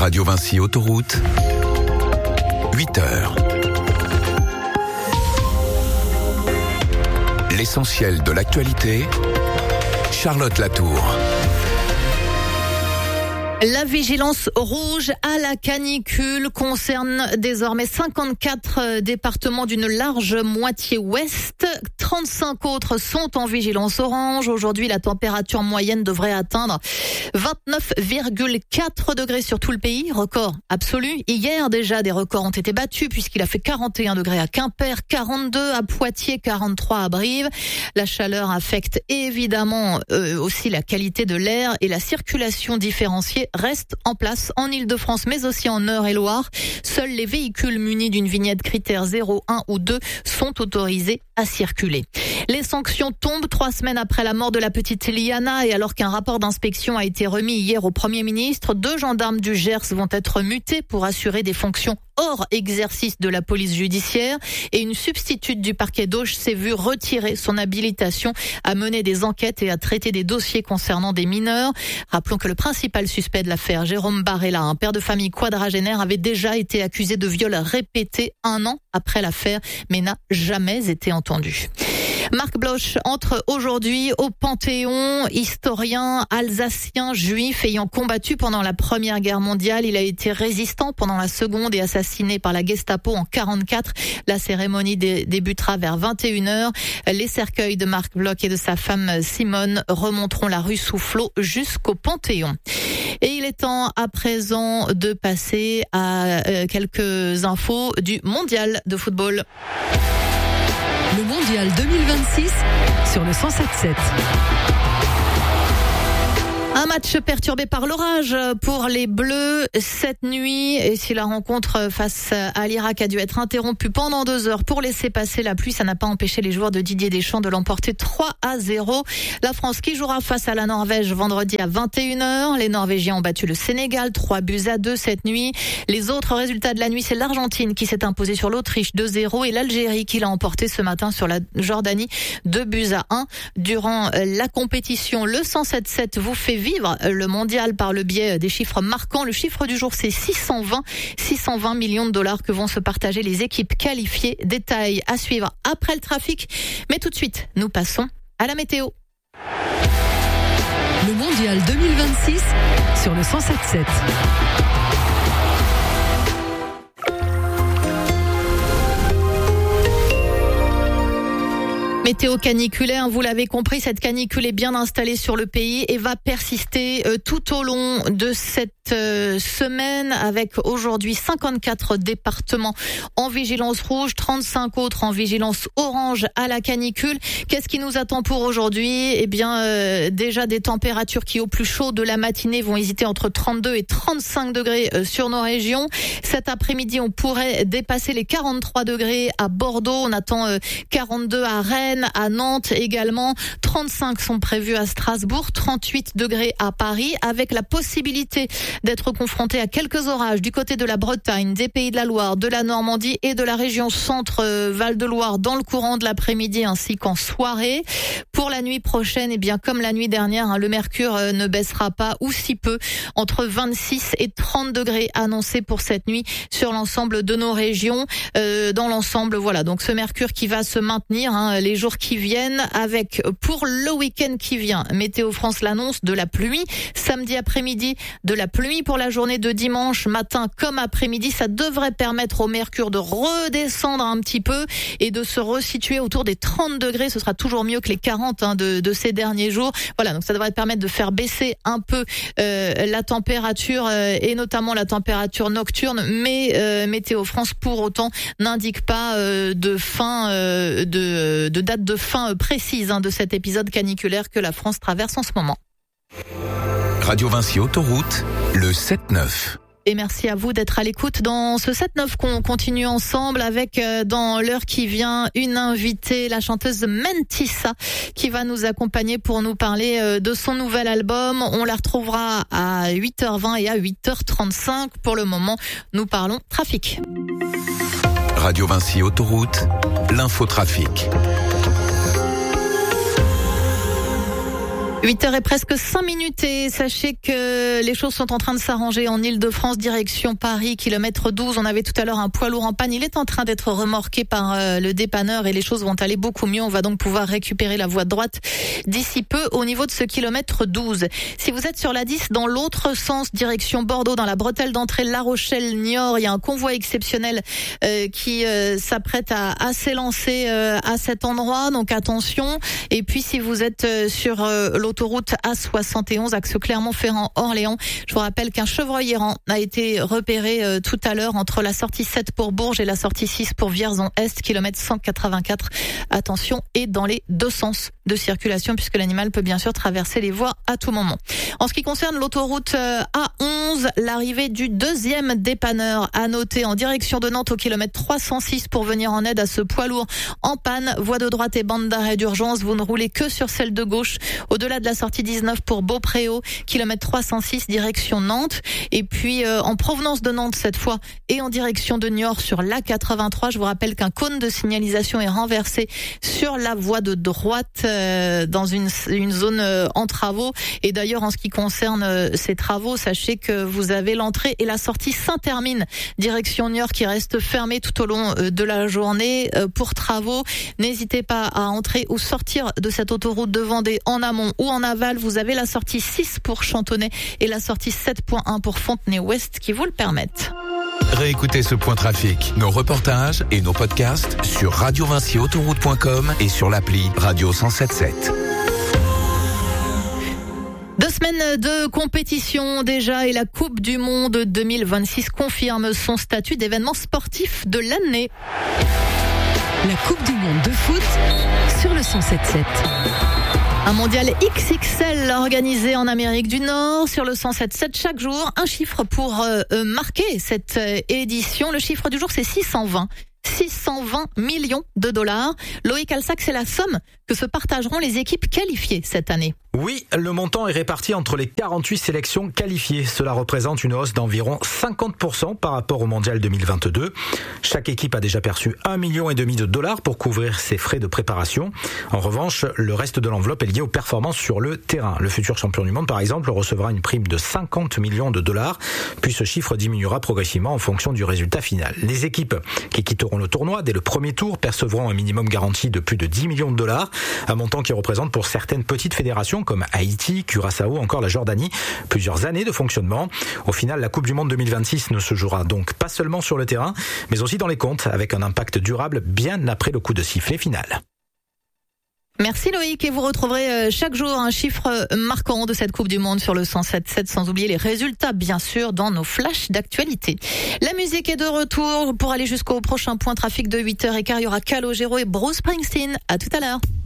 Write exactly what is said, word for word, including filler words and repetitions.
Radio Vinci Autoroute, huit heures. L'essentiel de l'actualité, Charlotte Latour. La vigilance rouge à la canicule concerne désormais cinquante-quatre départements d'une large moitié ouest. trente-cinq autres sont en vigilance orange. Aujourd'hui, la température moyenne devrait atteindre vingt-neuf virgule quatre degrés sur tout le pays. Record absolu. Hier, déjà, des records ont été battus puisqu'il a fait quarante et un degrés à Quimper, quarante-deux à Poitiers, quarante-trois à Brive. La chaleur affecte évidemment euh, aussi la qualité de l'air et la circulation différenciée reste en place en Île-de-France, mais aussi en Eure-et-Loire. Seuls les véhicules munis d'une vignette critère zéro, un ou deux sont autorisés à circuler. Les sanctions tombent trois semaines après la mort de la petite Liana et alors qu'un rapport d'inspection a été remis hier au Premier ministre, deux gendarmes du Gers vont être mutés pour assurer des fonctions hors exercice de la police judiciaire et une substitute du parquet d'Auch s'est vue retirer son habilitation à mener des enquêtes et à traiter des dossiers concernant des mineurs. Rappelons que le principal suspect de l'affaire, Jérôme Barella, un père de famille quadragénaire, avait déjà été accusé de viol répété un an après l'affaire, mais n'a jamais été entendu. Marc Bloch entre aujourd'hui au Panthéon, historien alsacien juif ayant combattu pendant la Première Guerre mondiale. Il a été résistant pendant la Seconde et assassiné par la Gestapo en quarante-quatre. La cérémonie dé- débutera vers vingt et une heures. Les cercueils de Marc Bloch et de sa femme Simone remonteront la rue Soufflot jusqu'au Panthéon. Et il est temps à présent de passer à euh, quelques infos du mondial de football. Le mondial deux mille vingt-six sur le cent sept sept. Un match perturbé par l'orage pour les Bleus cette nuit. Et si la rencontre face à l'Irak a dû être interrompue pendant deux heures pour laisser passer la pluie, ça n'a pas empêché les joueurs de Didier Deschamps de l'emporter trois à zéro. La France qui jouera face à la Norvège vendredi à vingt et une heures. Les Norvégiens ont battu le Sénégal trois buts à deux cette nuit. Les autres résultats de la nuit, c'est l'Argentine qui s'est imposée sur l'Autriche deux zéro et l'Algérie qui l'a emporté ce matin sur la Jordanie deux buts à un. Durant la compétition, le cent sept sept vous fait vivre le mondial par le biais des chiffres marquants. Le chiffre du jour, c'est six cent vingt millions de dollars que vont se partager les équipes qualifiées. Détail à suivre après le trafic. Mais tout de suite, nous passons à la météo. Le mondial deux mille vingt-six sur le cent sept sept. Météo caniculaire, vous l'avez compris, cette canicule est bien installée sur le pays et va persister euh, tout au long de cette euh, semaine avec aujourd'hui cinquante-quatre départements en vigilance rouge, trente-cinq autres en vigilance orange à la canicule. Qu'est-ce qui nous attend pour aujourd'hui ? Eh bien, euh, déjà des températures qui au plus chaud de la matinée vont hésiter entre trente-deux et trente-cinq degrés euh, sur nos régions. Cet après-midi, on pourrait dépasser les quarante-trois degrés à Bordeaux. On attend euh, quarante-deux à Rennes, à Nantes également, trente-cinq sont prévus à Strasbourg, trente-huit degrés à Paris, avec la possibilité d'être confronté à quelques orages du côté de la Bretagne, des Pays de la Loire, de la Normandie et de la région centre-Val-de-Loire dans le courant de l'après-midi ainsi qu'en soirée. Pour la nuit prochaine, eh bien comme la nuit dernière, hein, le mercure euh, ne baissera pas ou si peu, entre vingt-six et trente degrés annoncés pour cette nuit sur l'ensemble de nos régions. Euh, dans l'ensemble, voilà, donc ce mercure qui va se maintenir hein, les jours qui viennent avec pour le week-end qui vient. Météo France l'annonce de la pluie. Samedi après-midi, de la pluie pour la journée de dimanche matin comme après-midi. Ça devrait permettre au mercure de redescendre un petit peu et de se resituer autour des trente degrés. Ce sera toujours mieux que les quarante hein, de, de ces derniers jours. Voilà, donc ça devrait permettre de faire baisser un peu euh, la température euh, et notamment la température nocturne. Mais euh, Météo France pour autant n'indique pas euh, de fin euh, de, de date de fin précise hein, de cet épisode caniculaire que la France traverse en ce moment. Radio Vinci Autoroute, le sept neuf. Et merci à vous d'être à l'écoute dans ce sept neuf qu'on continue ensemble avec, euh, dans l'heure qui vient, une invitée, la chanteuse Mentissa, qui va nous accompagner pour nous parler euh, de son nouvel album. On la retrouvera à huit heures vingt et à huit heures trente-cinq. Pour le moment, nous parlons trafic. Radio Vinci Autoroute, l'infotrafic. huit heures et presque cinq minutes et sachez que les choses sont en train de s'arranger en Ile-de-France, direction Paris, kilomètre douze. On avait tout à l'heure un poids lourd en panne. Il est en train d'être remorqué par euh, le dépanneur et les choses vont aller beaucoup mieux. On va donc pouvoir récupérer la voie de droite d'ici peu au niveau de ce kilomètre douze. Si vous êtes sur la dix dans l'autre sens, direction Bordeaux, dans la bretelle d'entrée La Rochelle-Niort, il y a un convoi exceptionnel euh, qui euh, s'apprête à, à s'élancer euh, à cet endroit. Donc attention. Et puis si vous êtes euh, sur euh, l'autre autoroute A soixante et onze, axe Clermont-Ferrand-Orléans. Je vous rappelle qu'un chevreuil errant a été repéré euh, tout à l'heure entre la sortie sept pour Bourges et la sortie six pour Vierzon-Est, kilomètre cent quatre-vingt-quatre. Attention, et dans les deux sens de circulation, puisque l'animal peut bien sûr traverser les voies à tout moment. En ce qui concerne l'autoroute euh, A onze, l'arrivée du deuxième dépanneur à noter en direction de Nantes au kilomètre trois cent six pour venir en aide à ce poids lourd en panne. Voie de droite et bande d'arrêt d'urgence. Vous ne roulez que sur celle de gauche. Au-delà de la sortie dix-neuf pour Beaupréau, kilomètre trois cent six, direction Nantes. Et puis euh, en provenance de Nantes cette fois et en direction de Niort sur l'A quatre-vingt-trois. Je vous rappelle qu'un cône de signalisation est renversé sur la voie de droite euh, dans une, une zone euh, en travaux. Et d'ailleurs en ce qui concerne euh, ces travaux, sachez que vous avez l'entrée et la sortie Saint-Hermine, direction Niort, qui reste fermée tout au long euh, de la journée euh, pour travaux. N'hésitez pas à entrer ou sortir de cette autoroute de Vendée en amont ou en aval. Vous avez la sortie six pour Chantonnay et la sortie sept point un pour Fontenay-Ouest qui vous le permettent. Réécoutez ce point trafic, nos reportages et nos podcasts sur radio vinci autoroute point com et sur l'appli Radio cent soixante-dix-sept. Deux semaines de compétition déjà et la Coupe du Monde deux mille vingt-six confirme son statut d'événement sportif de l'année. La Coupe du Monde de foot sur le cent soixante-dix-sept. Un mondial X X L organisé en Amérique du Nord sur le cent soixante-dix-sept chaque jour. Un chiffre pour euh, marquer cette euh, édition. Le chiffre du jour, c'est six cent vingt. six cent vingt millions de dollars. Loïc Alsac, c'est la somme que se partageront les équipes qualifiées cette année. Oui, le montant est réparti entre les quarante-huit sélections qualifiées. Cela représente une hausse d'environ cinquante pour cent par rapport au mondial deux mille vingt-deux. Chaque équipe a déjà perçu un million et demi de dollars pour couvrir ses frais de préparation. En revanche, le reste de l'enveloppe est lié aux performances sur le terrain. Le futur champion du monde, par exemple, recevra une prime de cinquante millions de dollars, puis ce chiffre diminuera progressivement en fonction du résultat final. Les équipes qui quitteront le tournoi dès le premier tour percevront un minimum garanti de plus de dix millions de dollars, un montant qui représente pour certaines petites fédérations comme Haïti, Curaçao, encore la Jordanie, plusieurs années de fonctionnement. Au final, la Coupe du Monde deux mille vingt-six ne se jouera donc pas seulement sur le terrain, mais aussi dans les comptes, avec un impact durable bien après le coup de sifflet final. Merci Loïc, et vous retrouverez chaque jour un chiffre marquant de cette Coupe du Monde sur le cent soixante-dix-sept, sans oublier les résultats bien sûr dans nos flashs d'actualité. La musique est de retour pour aller jusqu'au prochain point trafic de huit heures quinze. Il y aura Calogero et Bruce Springsteen. À tout à l'heure.